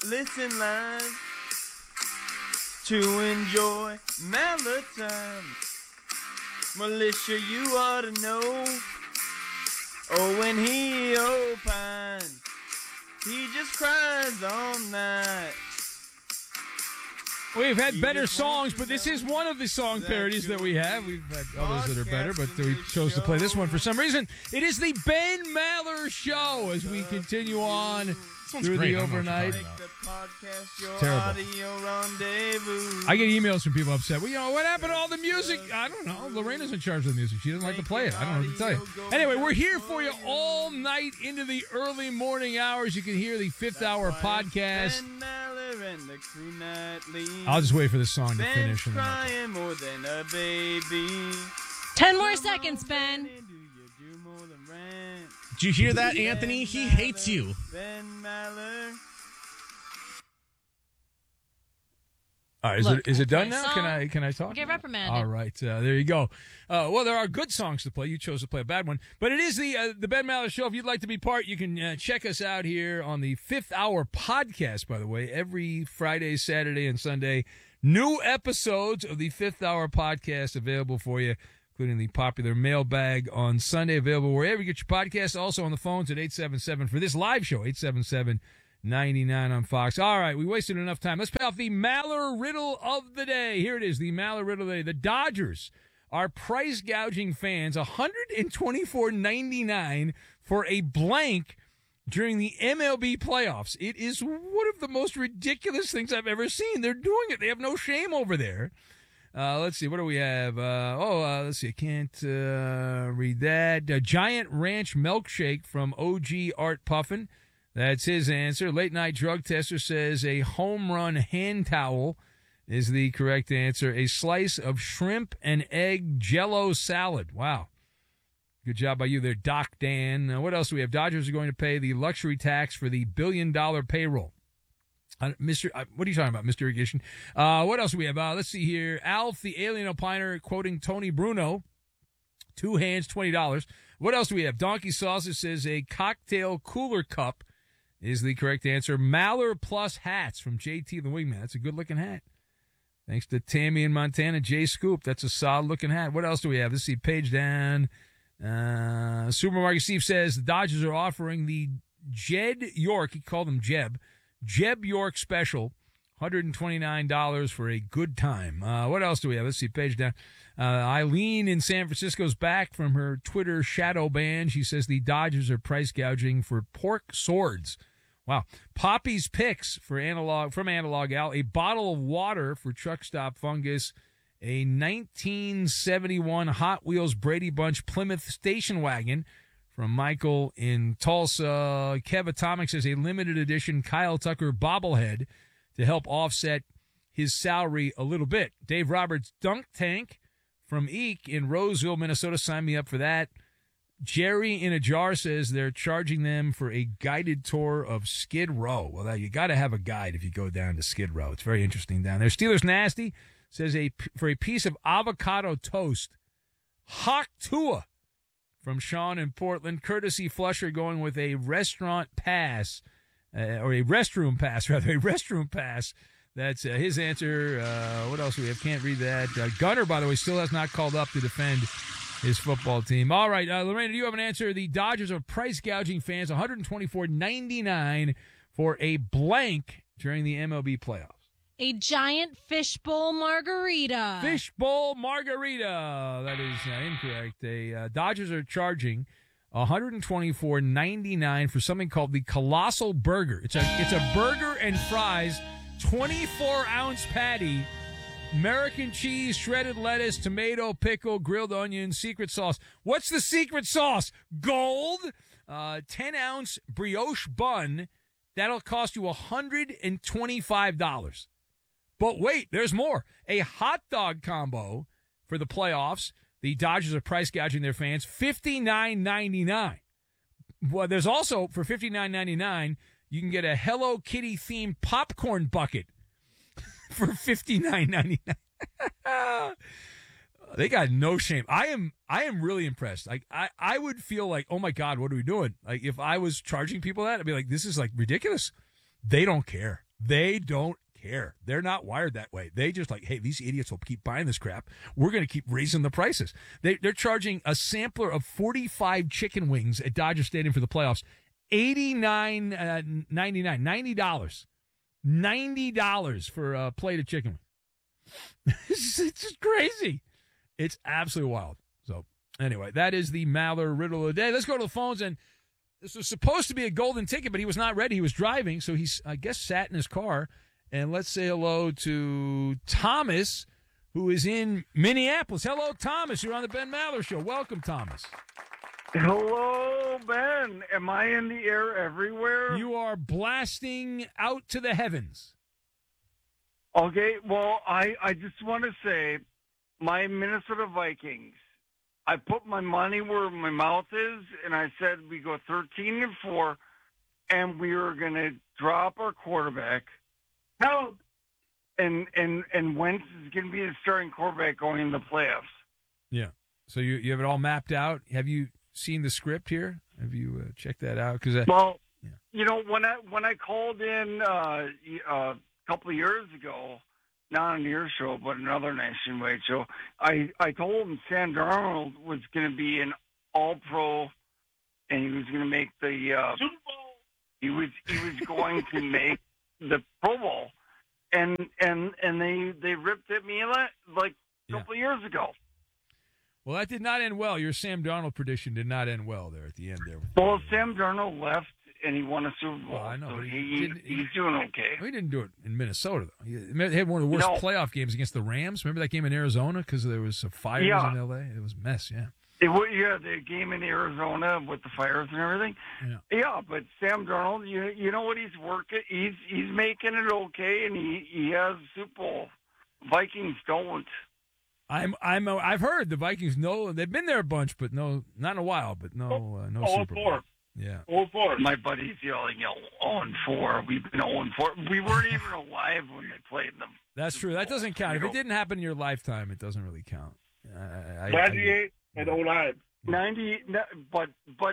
listen live to enjoy Mallard time. Militia, you ought to know. Oh, when he opines, he just cries all night. We've had better songs, but this is one of the song parodies that we have. We've had others that are better, but we chose to play this one for some reason. It is the Ben Maller Show as we continue on through the overnight. Terrible. I get emails from people upset. Well, what happened to all the music? I don't know. Lorena's in charge of the music. She doesn't like to play it. I don't know what to tell you. Anyway, we're here for you all night into the early morning hours. You can hear the Fifth Hour podcast. I'll just wait for this song to finish. Crying more than a baby. 10 more seconds, Ben. Did you hear that, Anthony? He hates you. Ben Maller. All right, is it done now? Can I talk? Get reprimanded. All right, there you go. Well, there are good songs to play. You chose to play a bad one, but it is the Ben Maller Show. If you'd like to be part, you can check us out here on the Fifth Hour podcast. By the way, every Friday, Saturday, and Sunday, new episodes of the Fifth Hour podcast available for you, including the popular mailbag on Sunday, available wherever you get your podcasts. Also on the phones at 877 for this live show, 877-99 on Fox. All right, we wasted enough time. Let's pay off the Maller Riddle of the day. Here it is, the Maller Riddle of the day. The Dodgers are price gouging fans $124.99 for a blank during the MLB playoffs. It is one of the most ridiculous things I've ever seen. They're doing it. They have no shame over there. Let's see. What do we have? Let's see. I can't read that. Giant Ranch Milkshake from OG Art Puffin. That's his answer. Late Night Drug Tester says a home run hand towel is the correct answer. A slice of shrimp and egg Jell-O salad. Wow. Good job by you there, Doc Dan. What else do we have? Dodgers are going to pay the luxury tax for the billion-dollar payroll. What are you talking about, Mr. Irrigation? What else do we have? Let's see here. Alf, the alien opiner, quoting Tony Bruno. 2 hands, $20. What else do we have? Donkey Sausage says a cocktail cooler cup is the correct answer. Maller Plus hats from JT the Wingman. That's a good-looking hat. Thanks to Tammy in Montana. J Scoop, that's a solid-looking hat. What else do we have? Let's see. Page down. Supermarket Steve says the Dodgers are offering the Jed York. He called him Jeb York special, $129 for a good time. What else do we have? Let's see, page down. Eileen in San Francisco's back from her Twitter shadow ban. She says the Dodgers are price gouging for pork swords. Wow. Poppy's Picks from Analog Al. A bottle of water for Truck Stop Fungus. A 1971 Hot Wheels Brady Bunch Plymouth station wagon from Michael in Tulsa. Kev Atomic says a limited edition Kyle Tucker bobblehead to help offset his salary a little bit. Dave Roberts Dunk Tank from Eek in Roseville, Minnesota. Sign me up for that. Jerry in a Jar says they're charging them for a guided tour of Skid Row. Well, you got to have a guide if you go down to Skid Row. It's very interesting down there. Steelers Nasty says for a piece of avocado toast. Hawk Tua from Sean in Portland. Courtesy Flusher going with a restaurant pass, or a restroom pass, rather. A restroom pass. That's his answer. What else do we have? Can't read that. Gunner, by the way, still has not called up to defend his football team. All right, Lorena, do you have an answer? The Dodgers are price gouging fans $124.99 for a blank during the MLB playoffs. A giant fishbowl margarita. Fishbowl margarita. That is incorrect. The Dodgers are charging $124.99 for something called the Colossal Burger. It's a burger and fries, 24-ounce patty, American cheese, shredded lettuce, tomato, pickle, grilled onion, secret sauce. What's the secret sauce? Gold. 10-ounce brioche bun. That'll cost you $125. But wait, there's more. A hot dog combo for the playoffs. The Dodgers are price gouging their fans, $59.99. Well, there's also, for $59.99, you can get a Hello Kitty themed popcorn bucket for $59.99. They got no shame. I am really impressed. Like I would feel like, oh my God, what are we doing? Like if I was charging people that, I'd be like, this is like ridiculous. They don't care. They don't care. They're not wired that way. They just like, hey, these idiots will keep buying this crap. We're going to keep raising the prices. They're charging a sampler of 45 chicken wings at Dodger Stadium for the playoffs, $89.99, $90. $90 for a plate of chicken wings. It's just crazy. It's absolutely wild. So anyway, that is the Maller riddle of the day. Let's go to the phones. And this was supposed to be a golden ticket, but he was not ready. He was driving, so he's, I guess, sat in his car. And let's say hello to Thomas, who is in Minneapolis. Hello, Thomas. You're on the Ben Maller Show. Welcome, Thomas. Hello, Ben. Am I in the air everywhere? You are blasting out to the heavens. Okay, well, I just want to say, my Minnesota Vikings, I put my money where my mouth is, and I said we go 13-4, and we are going to drop our quarterback. How? And Wentz is going to be the starting quarterback going in the playoffs. Yeah. So you have it all mapped out. Have you seen the script here? Have you checked that out? Because you know, when I called in a couple of years ago, not on your show but another nationwide show, I told him Sam Darnold was going to be an All-Pro, and he was going to make the Super Bowl. He was going to make the Pro Bowl, and they ripped at me like a couple of years ago. Well, that did not end well. Your Sam Darnold prediction did not end well there at the end there. Well, Sam Darnold left, and he won a Super Bowl. Well, I know, so but he's doing okay. He didn't do it in Minnesota, though. He had one of the worst playoff games against the Rams. Remember that game in Arizona because there was fires in L.A.? It was a mess, yeah. The game in Arizona with the fires and everything. Yeah, but Sam Darnold, you know what he's working? He's making it okay, and he has Super Bowl. Vikings don't. I've heard the Vikings they've been there a bunch, but not in a while, but no Super Bowl. Yeah. 0-4. My buddy's yelling 0-4. We've been 0-4. We weren't even alive when they played them. That's true. That doesn't count. If it didn't happen in your lifetime, it doesn't really count. 98 and 09. 90, but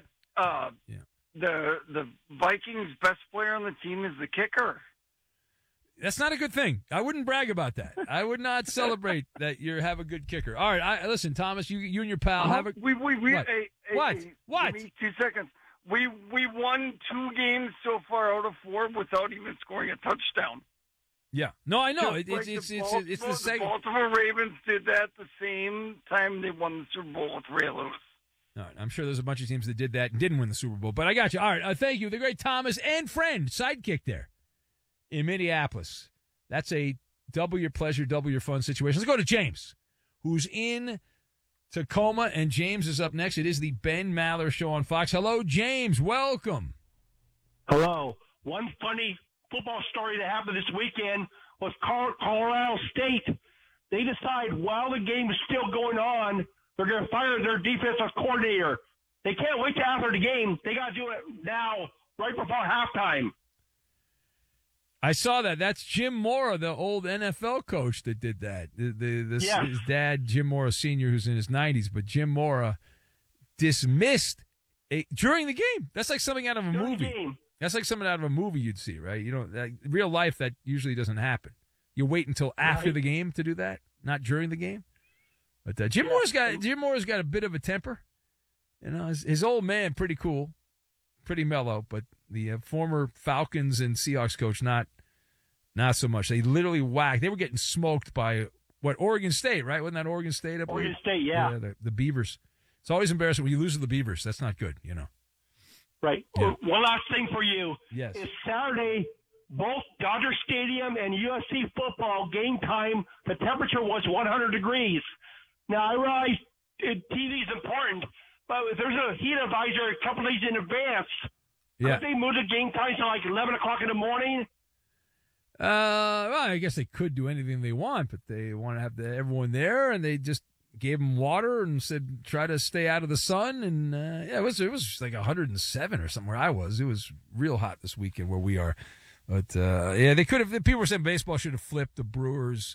the Vikings' best player on the team is the kicker. That's not a good thing. I wouldn't brag about that. I would not celebrate that you have a good kicker. All right, listen, Thomas, you and your pal have a what? Give me 2 seconds. We won 2 games so far out of 4 without even scoring a touchdown. Yeah. No, I know. It's the second. The Baltimore Ravens did that the same time they won the Super Bowl with Ray Lewis. All right, I'm sure there's a bunch of teams that did that and didn't win the Super Bowl, but I got you. All right, thank you. The great Thomas and friend, sidekick there in Minneapolis. That's a double your pleasure, double your fun situation. Let's go to James, who's in Tacoma, and James is up next. It is the Ben Maller Show on Fox. Hello, James. Welcome. Hello. One funny football story that happened this weekend was Colorado State. They decide while the game is still going on, they're going to fire their defensive coordinator. They can't wait till after the game. They got to do it now, right before halftime. I saw that. That's Jim Mora, the old NFL coach that did that. His dad, Jim Mora Sr., who's in his 90s, but Jim Mora dismissed during the game. That's like something out of a movie. That's like something out of a movie you'd see, right? You know, real life, that usually doesn't happen. You wait until after the game to do that, not during the game. But Jim Mora's got a bit of a temper. You know, his old man, pretty cool, pretty mellow, but the former Falcons and Seahawks coach, not so much. They literally whacked. They were getting smoked by Oregon State, right? Wasn't that Oregon State? Oregon State, yeah. The Beavers. It's always embarrassing when you lose to the Beavers. That's not good, you know. Right. Yeah. One last thing for you. Yes. It's Saturday, both Dodger Stadium and USC football game time, the temperature was 100 degrees. Now, I realize TV is important, but if there's a heat advisory a couple days in advance, could they move the game time to like 11 o'clock in the morning? Well, I guess they could do anything they want, but they want to have everyone there, and they just gave them water and said try to stay out of the sun. And it was like 107 or something where I was. It was real hot this weekend where we are. But they could have. People were saying baseball should have flipped the Brewers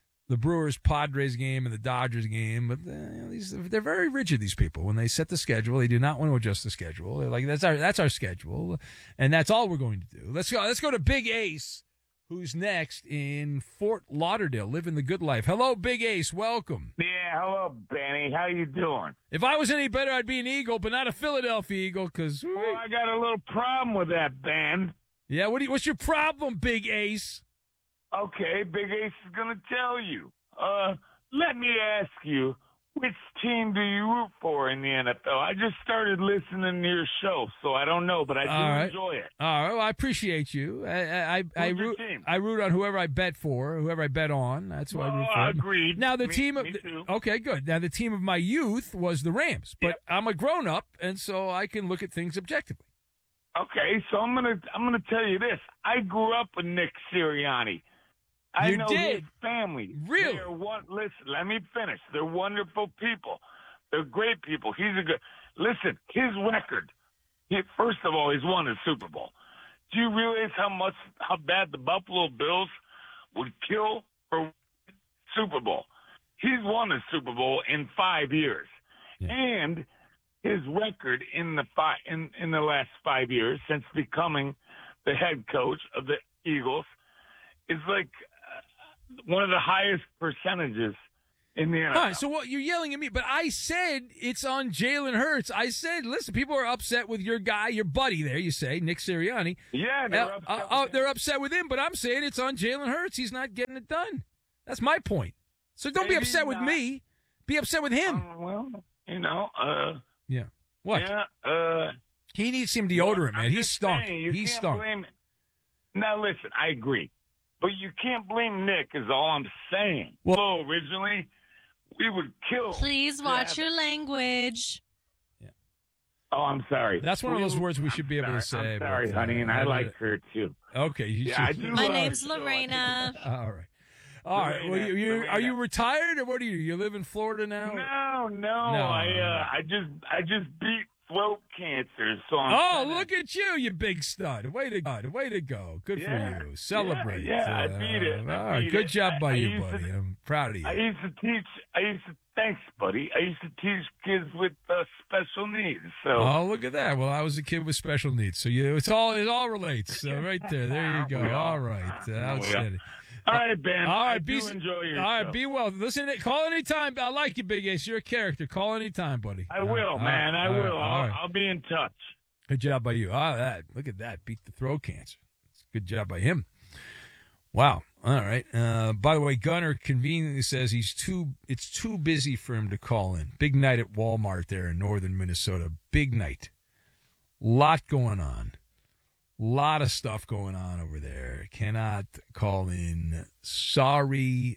Padres game and the Dodgers game, but they're very rigid. These people, when they set the schedule, they do not want to adjust the schedule. They're like, that's our schedule, and that's all we're going to do. Let's go to Big Ace, who's next in Fort Lauderdale, living the good life. Hello, Big Ace. Welcome. Yeah, hello, Benny. How you doing? If I was any better, I'd be an Eagle, but not a Philadelphia Eagle, because... Well, I got a little problem with that band. Yeah, what's your problem, Big Ace? Okay, Big Ace is going to tell you. Let me ask you, which team do you root for in the NFL? I just started listening to your show, so I don't know, but I do enjoy it. All right, well, I appreciate you. I Who's your root. team? I root on whoever I bet for, whoever I bet on. That's what I root for. Agreed. Now the Me- team of me too. okay, good. Now the team of my youth was the Rams, but I'm a grown up, and so I can look at things objectively. Okay, so I'm gonna tell you this. I grew up with Nick Sirianni. I You know did? his family. Really? Listen, let me finish. They're wonderful people. They're great people. He's a good. Listen, his record. First of all, he's won a Super Bowl. Do you realize how bad the Buffalo Bills would kill for Super Bowl? He's won a Super Bowl in 5 years, and his record in the last 5 years since becoming the head coach of the Eagles is like one of the highest percentages in the NFL. All right, so what you're yelling at me, but I said it's on Jalen Hurts. I said, listen, people are upset with your guy, your buddy there, you say, Nick Sirianni. Yeah, they're upset with him, but I'm saying it's on Jalen Hurts. He's not getting it done. That's my point. So don't be Maybe upset with not. me. Be upset with him. Well, Yeah. What? Yeah, He needs some deodorant, man. I'm He just stunk. saying, you He can't stunk. blame- Now, listen, I agree. But you can't blame Nick, is all I'm saying. Well- Originally, we would kill. Please watch your language. Oh, I'm sorry. That's one of those words we should be able to say. I'm sorry, but, honey, and I like her, too. Okay. You Yeah, I should. do. My love name's her, so I Lorena. All right. All right. Well, Lorena. are you retired or what are you? You live in Florida now? No. I just beat throat cancer, so I'm Look at you big stud. Way to go. Way to go. Good Yeah. for you. Celebrate. Yeah, I beat it. All right. Good job by you, buddy. To, I'm proud of you. Thanks, buddy. I used to teach kids with special needs. So. Oh, look at that. Well, I was a kid with special needs. So it all relates. Right there. There you go. All right. Outstanding. All right, Ben. All right, I do enjoy your All right, show. be well. Listen, call anytime. I like you, Big Ace. You're a character. Call anytime, buddy. I will, man. I will. I'll be in touch. Good job by you. Look at that. Beat the throat cancer. Good job by him. Wow. All right. By the way, Gunner conveniently says it's too busy for him to call in. Big night at Walmart there in northern Minnesota. Big night. Lot going on. Lot of stuff going on over there. Cannot call in. Sorry.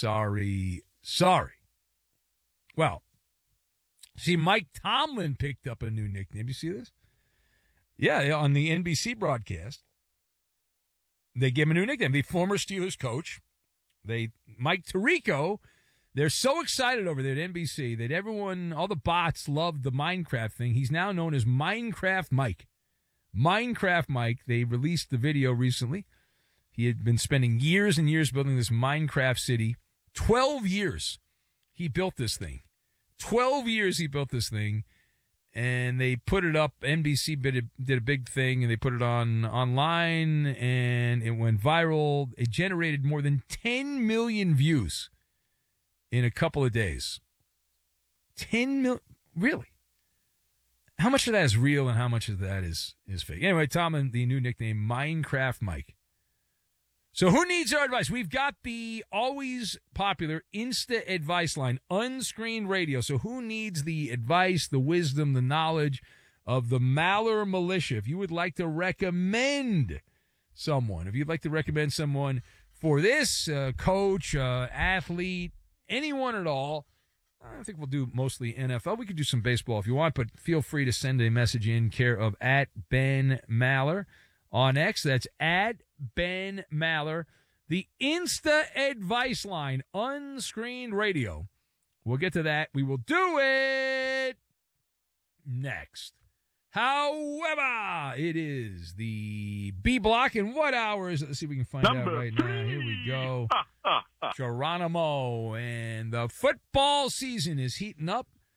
Well, see, Mike Tomlin picked up a new nickname. You see this? Yeah, on the NBC broadcast, they gave him a new nickname. The former Steelers coach, Mike Tirico, they're so excited over there at NBC that all the bots loved the Minecraft thing. He's now known as Minecraft Mike. Minecraft Mike, they released the video recently. He had been spending years and years building this Minecraft city. 12 years he built this thing. 12 years he built this thing, and they put it up. NBC did a big thing, and they put it online, and it went viral. It generated more than 10 million views in a couple of days. 10 million? Really? How much of that is real and how much of that is fake? Anyway, Tom, the new nickname, Minecraft Mike. So who needs our advice? We've got the always popular Insta advice line, unscreened radio. So who needs the advice, the wisdom, the knowledge of the Maller Militia? If you would like to recommend someone, for this coach, athlete, anyone at all, I think we'll do mostly NFL. We could do some baseball if you want, but feel free to send a message in care of @Ben_Maller on X. That's @Ben_Maller. The Insta advice line, unscreened radio. We'll get to that. We will do it next. However, it is the B block. And what hour is it? Let's see if we can find out right now. Here we go. Geronimo. And the football season is heating up.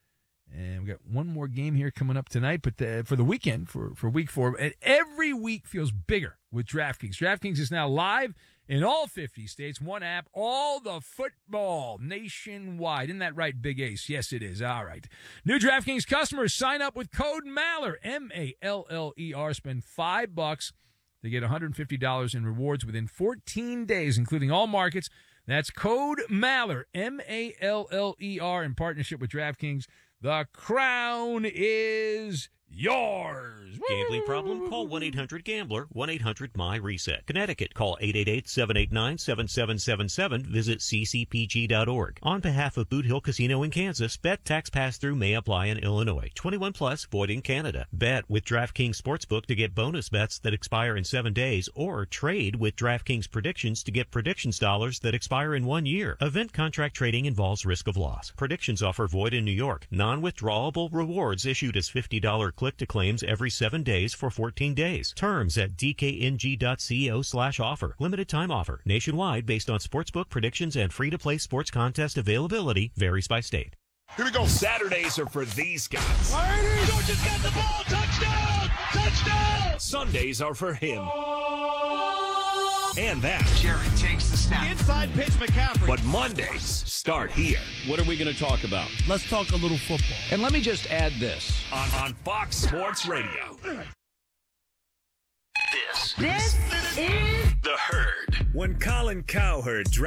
And we got one more game here coming up tonight, but for the weekend, for week 4, and every week feels bigger with DraftKings. DraftKings is now live in all 50 states, one app, all the football nationwide. Isn't that right, Big Ace? Yes, it is. All right. New DraftKings customers sign up with code Maller, M-A-L-L-E-R. Spend $5. They get $150 in rewards within 14 days, including all markets. That's code Maller, M-A-L-L-E-R, in partnership with DraftKings. The crown is yours. Gambling problem? Call 1-800-GAMBLER, 1-800-MY-RESET. Connecticut, call 888-789-7777. Visit ccpg.org. On behalf of Boot Hill Casino in Kansas, bet tax pass-through may apply in Illinois. 21 plus, void in Canada. Bet with DraftKings Sportsbook to get bonus bets that expire in 7 days, or trade with DraftKings Predictions to get predictions dollars that expire in 1 year. Event contract trading involves risk of loss. Predictions offer void in New York. Non-withdrawable rewards issued as $50 click-to-claims every 7 days for 14 days. Terms at dkng.co/offer. Limited time offer. Nationwide based on sportsbook predictions and free-to-play sports contest availability. Varies by state. Here we go. Saturdays are for these guys. Georgia's got the ball. Touchdown! Touchdown! Sundays are for him. And that. Jared takes the snap. Inside pitch, McCaffrey. But Mondays start here. What are we going to talk about? Let's talk a little football. And let me just add this. On Fox Sports Radio. This is The Herd. When Colin Cowherd